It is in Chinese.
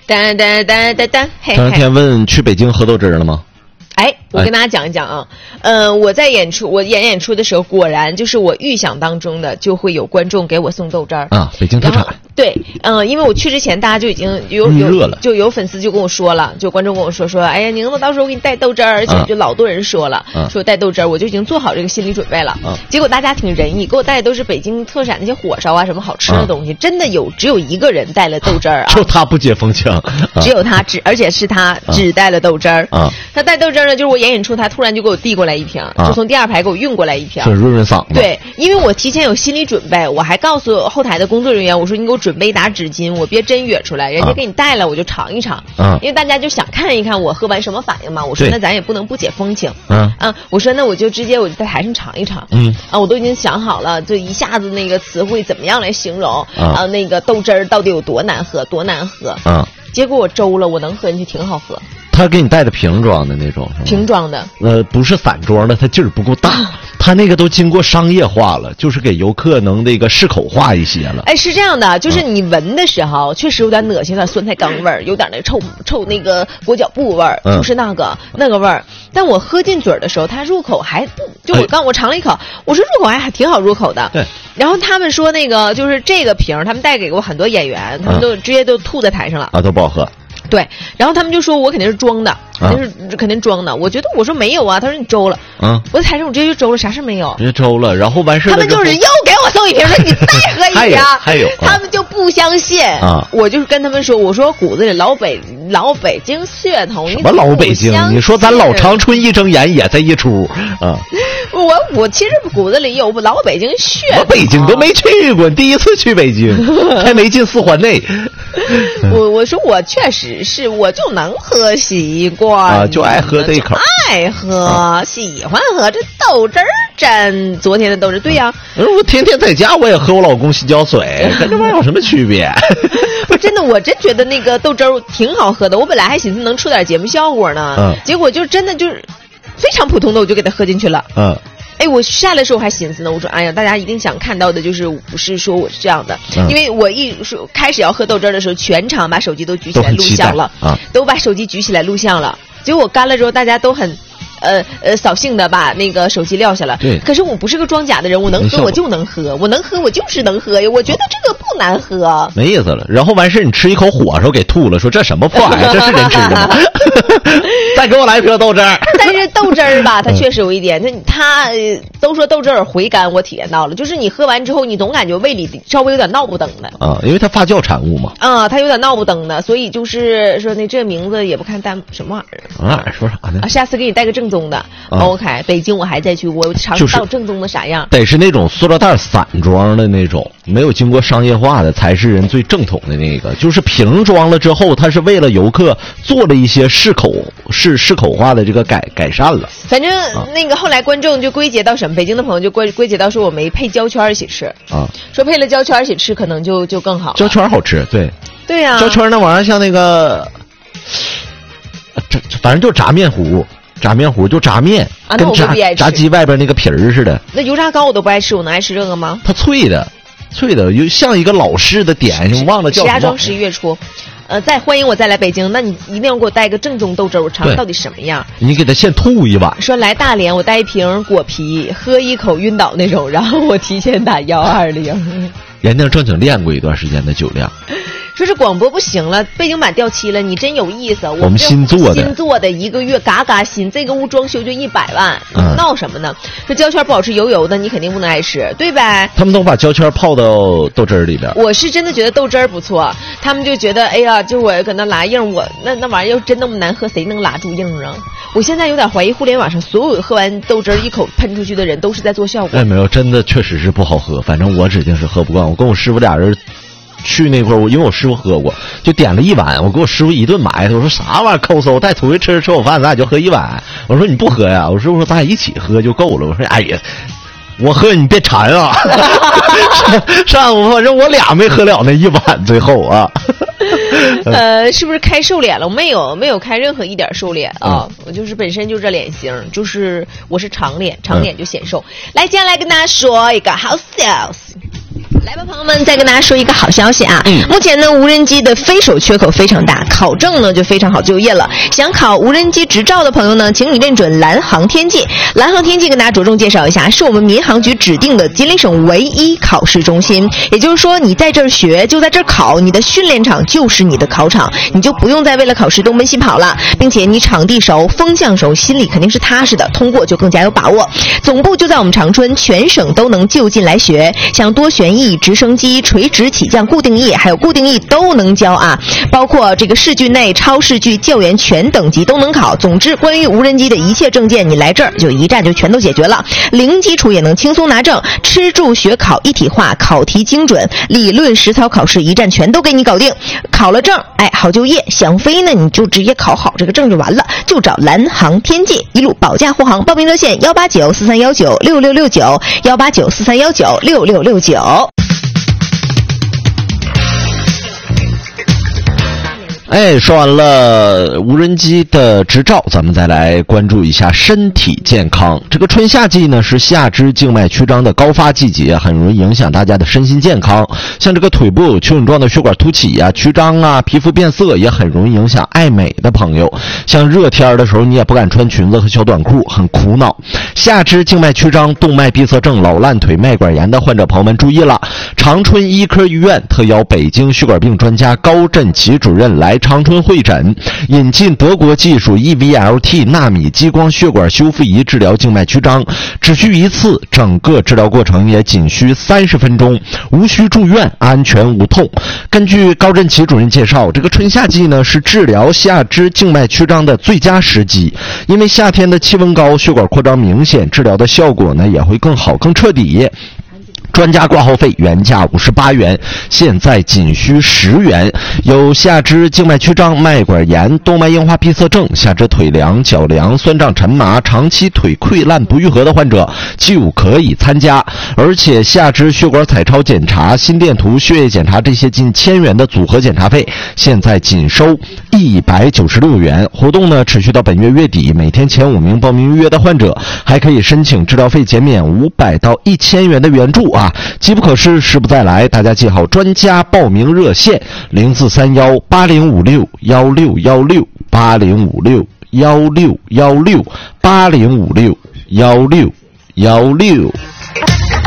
哒哒哒哒哒，嘿嘿。 前两天问去北京喝豆汁儿了吗？ 哎，我跟大家讲一讲啊，我在演出的时候，果然就是我预想当中的，就会有观众给我送豆汁儿啊，北京特产。 对，因为我去之前，大家就已经有粉丝就跟我说了，就观众跟我说，哎呀，宁子到时候给你带豆汁儿，而且就老多人说了，说带豆汁儿，我就已经做好这个心理准备了。结果大家挺仁义，给我带的都是北京特产那些火烧啊，什么好吃的东西，真的只有一个人带了豆汁儿啊， 就他不接风枪， 只有他而且是他只带了豆汁儿啊，他带豆汁儿呢，就是我演出，他突然就给我递过来一瓶，就从第二排给我运过来一瓶， 就润润嗓子。 对，因为我提前有心理准备，我还告诉后台的工作人员，我说你给我准备一沓纸巾，我别真哕出来，人家给你带了我就尝一尝，因为大家就想看一看我喝完什么反应嘛。我说那咱也不能不解风情，我说那我就直接我就在台上尝一尝，我都已经想好了，就一下子那个词汇怎么样来形容那个豆汁儿到底有多难喝，结果我周了，我能喝进去，挺好喝。 他给你带的瓶装的那种， 瓶装的， 不是散装的，它劲儿不够大。他那个都经过商业化了，就是给游客能那个适口化一些了。 哎，是这样的，就是你闻的时候，确实有点恶心，有点酸菜缸味儿，有点那臭那个裹脚布味儿，就是那个味儿。但我喝进嘴的时候，它入口还就我尝了一口，我说入口还挺好入口的。对。然后他们说那个就是这个瓶，他们带给过很多演员，他们都直接都吐在台上了。 啊，都不好喝。 对，然后他们就说我肯定是装的，肯定装的。我说没有啊，他说你周了，我在台上我直接就周了，啥事没有， 直接周了，然后完事了。 他们就是又给我送一瓶，说你再喝一瓶， 还有， 他们就不相信啊。我就是跟他们说，我说骨子里老北京血统， 什么老北京？你说咱老长春一睁眼也在一出啊。 我其实骨子里有老北京血统， 我北京都没去过，第一次去北京，还没进四环内。 我说我确实是，我就能喝习惯啊，就爱喝这一口， 爱喝，喜欢喝这豆汁儿真。昨天的豆汁，对呀， 我天天在家我也喝我老公洗脚水，跟这玩意儿有什么区别？ 不，真的，我真觉得那个豆汁儿挺好喝的。我本来还寻思能出点节目效果呢，结果就真的就是非常普通的，我就给它喝进去了。哎，我下来的时候还寻思呢，我说，哎呀，大家一定想看到的就是不是说我是这样的，因为我一说开始要喝豆汁儿的时候，全场把手机都举起来录像了，都把手机举起来录像了。结果我干了之后，大家都很扫兴的把那个手机撂下了。对，可是我不是个装假的人，我能喝我就能喝，我能喝我就是能喝呀。我觉得这个不难喝， 没意思了。然后完事你吃一口火烧给吐了，说这什么破玩意儿，这是人吃的吗？再给我来一瓶豆汁儿。 但是豆汁儿吧，它确实有一点，它都说豆汁儿回甘，我体验到了，就是你喝完之后，你总感觉胃里稍微有点闹不登的啊，因为它发酵产物嘛。 啊，它有点闹不登的，所以就是说那这名字也不看带什么玩意儿。 说啥呢？ 下次给你带个正宗的。OK， 北京我还在去，我尝到正宗的啥样？ 得是那种塑料袋散装的那种，没有经过商业化的，才是人最正统的那个。就是瓶装了之后，它是为了游客做了一些适口化的这个改善了。 反正那个后来观众就归结到什么？北京的朋友就归结到说我没配胶圈一起吃啊，说配了胶圈一起吃可能就更好了。 胶圈好吃，对呀，胶圈那玩意儿像那个，反正就炸面糊就炸面啊，那我不爱吃， 炸鸡外边那个皮儿似的。 那油炸糕我都不爱吃，我能爱吃这个吗？ 它脆的，又像一个老式的点心，忘了叫什么。 石家庄11月初。再欢迎我再来北京，那你一定要给我带一个正宗豆汁儿，我尝尝到底什么样。 你给他现吐一碗。 说来大连，我带一瓶果啤，喝一口晕倒那种，然后我提前打120。 人家正经练过一段时间的酒量。 说是广播不行了，背景板掉漆了，你真有意思。 我们新做的1个月嘎新，这个屋装修就100万，闹什么呢？这胶圈不好吃，油的，你肯定不能爱吃，对呗？ 他们都把胶圈泡到豆汁儿里边。 我是真的觉得豆汁儿不错，他们就觉得，哎呀，就我搁那拉硬，我那玩意儿要真那么难喝，谁能拉住硬啊？我现在有点怀疑互联网上所有喝完豆汁儿一口喷出去的人都是在做效果。 没有，真的确实是不好喝，反正我指定是喝不惯。我跟我师傅俩人去那块儿，因为我师傅喝过，就点了一碗，我给我师傅一顿埋汰，我说啥玩意儿抠搜，带出去吃口饭，咱俩就喝一碗。我说你不喝呀？我师傅说咱俩一起喝就够了。我说哎呀，我喝你别馋啊！上午反正我俩没喝了那一碗，最后啊。 是不是开瘦脸了？我没有开任何一点瘦脸啊，我就是本身就这脸型，就是我是长脸就显瘦。来，接下来跟大家说一个好 sales。 来吧，朋友们，再跟大家说一个好消息啊！目前呢，无人机的飞手缺口非常大，考证呢就非常好就业了。想考无人机执照的朋友呢，请你认准蓝航天技。蓝航天技跟大家着重介绍一下，是我们民航局指定的吉林省唯一考试中心。也就是说，你在这儿学，就在这儿考，你的训练场就是你的考场，你就不用再为了考试东奔西跑了，并且你场地熟，风向熟，心里肯定是踏实的，通过就更加有把握。总部就在我们长春，全省都能就近来学，像多旋翼、直升机、垂直起降、固定翼，还有固定翼都能教啊，包括这个视距内、超视距、教研全等级都能考。总之，关于无人机的一切证件，你来这儿就一站就全都解决了，零基础也能轻松拿证，吃住学考一体化，考题精准，理论实操考试一站全都给你搞定。考了证，哎，好就业。想飞呢，你就直接考好这个证就完了，就找蓝航天技，一路保驾护航。报名热线18943196669，18943196669。 哎，说完了无人机的执照，咱们再来关注一下身体健康。这个春夏季呢是下肢静脉曲张的高发季节，很容易影响大家的身心健康。像这个腿部有蚯蚓状的血管凸起啊、曲张啊、皮肤变色，也很容易影响爱美的朋友。像热天的时候，你也不敢穿裙子和小短裤，很苦恼。下肢静脉曲张、动脉闭塞症、老烂腿、脉管炎的患者朋友们注意了，长春医科医院特邀北京血管病专家高振奇主任来长春会诊，引进德国技术 EVLT 纳米激光血管修复仪治疗静脉曲张，只需一次，整个治疗过程也仅需30分钟，无需住院，安全无痛。根据高振奇主任介绍，这个春夏季呢是治疗下肢静脉曲张的最佳时机，因为夏天的气温高，血管扩张明显，治疗的效果呢也会更好更彻底。专家挂号费原价58元，现在仅需10元。有下肢静脉曲张、脉管炎、动脉硬化闭塞症、下肢腿凉、脚凉、酸胀沉麻、长期腿溃烂不愈合的患者就可以参加。而且下肢血管彩超检查、心电图、血液检查这些近1000元的组合检查费，现在仅收196元。活动呢持续到本月月底，每天前5名报名预约的患者还可以申请治疗费减免500到1000元的援助啊！机不可失，时不再来，大家记好专家报名热线0431805616，80561616，80561616。